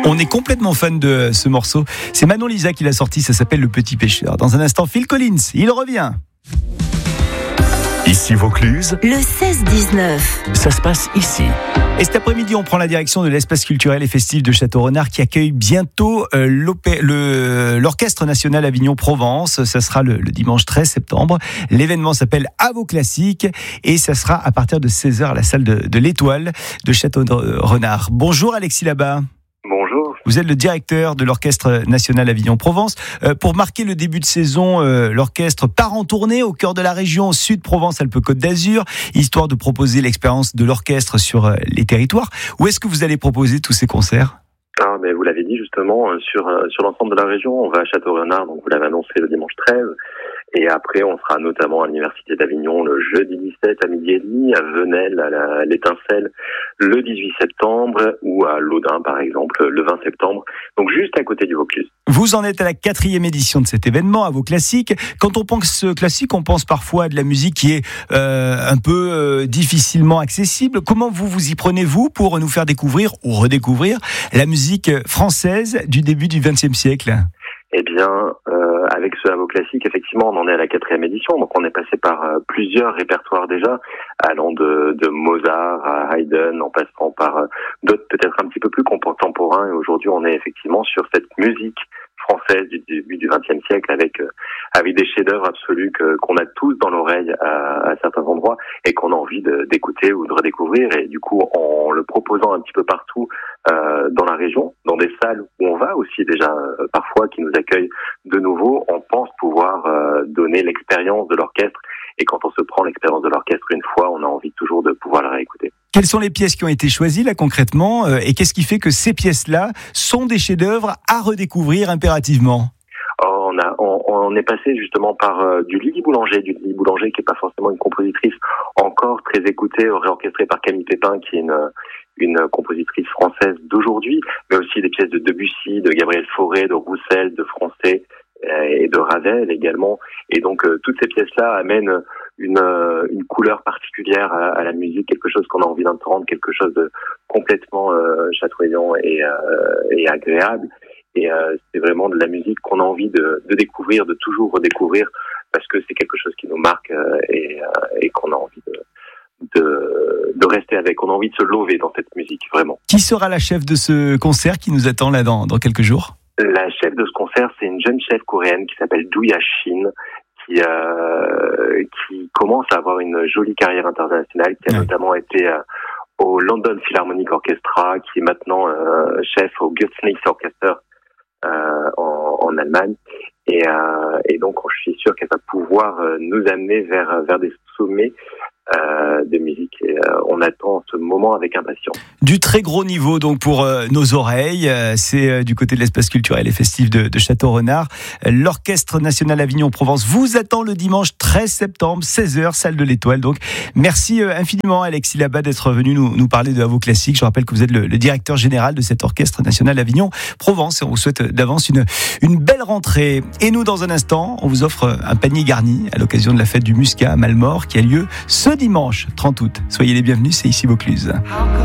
On est complètement fan de ce morceau. C'est Manon Lisa qui l'a sorti, ça s'appelle Le Petit Pêcheur. Dans un instant, Phil Collins, il revient. Ici Vaucluse, le 16-19. ça se passe ici. Et cet après-midi, on prend la direction de l'espace culturel et festif de Château-Renard qui accueille bientôt l'Orchestre National Avignon-Provence. Ça sera le dimanche 13 septembre. L'événement s'appelle À vos classiques et ça sera à partir de 16h à la salle de l'Étoile de Château-Renard. Bonjour Alexis Labat. Bonjour. Vous êtes le directeur de l'Orchestre National Avignon-Provence. Pour marquer le début de saison, l'orchestre part en tournée au cœur de la région Sud-Provence-Alpes-Côte d'Azur, histoire de proposer l'expérience de l'orchestre sur les territoires. Où est-ce que vous allez proposer tous ces concerts ? Mais vous l'avez dit justement, sur l'ensemble de la région, on va à Château-Renard, donc vous l'avez annoncé le dimanche 13. Et après, on sera notamment à l'Université d'Avignon le jeudi 17 à midi et demi, à Venelle, à l'Étincelle, le 18 septembre, ou à Laudun, par exemple, le 20 septembre. Donc juste à côté du Vaucluse. Vous en êtes à la 4e édition de cet événement, à vos classiques. Quand on pense classique, on pense parfois à de la musique qui est un peu difficilement accessible. Comment vous y prenez-vous pour nous faire découvrir ou redécouvrir la musique française du début du XXe siècle ? Eh bien, avec ce À vos classiques, effectivement, on en est à la 4e édition. Donc, on est passé par plusieurs répertoires déjà, allant de Mozart à Haydn, en passant par d'autres peut-être un petit peu plus contemporains. Et aujourd'hui, on est effectivement sur cette musique française du début du XXe siècle avec des chefs-d'œuvre absolus qu'on a tous dans l'oreille à certains endroits et qu'on a envie d'écouter ou de redécouvrir. Et du coup, en le proposant un petit peu partout dans la région, dans des salles où on va aussi déjà parfois, qui nous accueillent de nouveau, on pense pouvoir donner l'expérience de l'orchestre. Et quand on se prend l'expérience de l'orchestre une fois, on a envie toujours de pouvoir la réécouter. Quelles sont les pièces qui ont été choisies là concrètement et qu'est-ce qui fait que ces pièces-là sont des chefs-d'œuvre à redécouvrir impérativement ? On est passé justement par du Lily Boulanger qui est pas forcément une compositrice encore très écoutée, réorchestrée par Camille Pépin, qui est une compositrice française d'aujourd'hui, mais aussi des pièces de Debussy, de Gabriel Fauré, de Roussel, de Français et de Ravel également. Et donc toutes ces pièces-là amènent une couleur particulière à la musique, quelque chose qu'on a envie d'entendre, quelque chose de complètement chatoyant et agréable. Et c'est vraiment de la musique qu'on a envie de découvrir, de toujours redécouvrir, parce que c'est quelque chose qui nous marque et qu'on a envie de rester avec. On a envie de se lever dans cette musique, vraiment. Qui sera la chef de ce concert qui nous attend là dans quelques jours ? La chef de ce concert, c'est une jeune chef coréenne qui s'appelle Do-ya Shin, qui commence à avoir une jolie carrière internationale, qui a notamment été au London Philharmonic Orchestra, qui est maintenant chef au Götzsche Orchester en Allemagne. Et donc, je suis sûr qu'elle va pouvoir nous amener vers des sommets de musique et on attend ce moment avec impatience. Du très gros niveau donc pour nos oreilles, c'est du côté de l'espace culturel et festif de Château-Renard. L'Orchestre National Avignon-Provence vous attend le dimanche 13 septembre, 16h, salle de l'Étoile. Donc merci infiniment Alexis Labat d'être venu nous parler de À vos classiques. Je rappelle que vous êtes le directeur général de cet Orchestre National Avignon-Provence et on vous souhaite d'avance une belle rentrée. Et nous, dans un instant, on vous offre un panier garni à l'occasion de la fête du Muscat à Malmort qui a lieu ce dimanche 30 août. Soyez les bienvenus, c'est ici Vaucluse.